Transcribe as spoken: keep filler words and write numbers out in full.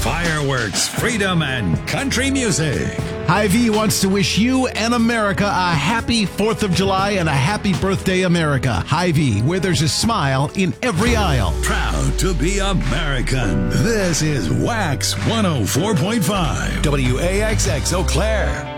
fireworks, freedom, and country music. Hy-Vee wants to wish you and America a happy fourth of July and a happy birthday, America. Hy-Vee, where there's a smile in every aisle. Proud to be American. This is Wax one oh four point five. W A X X Eau Claire.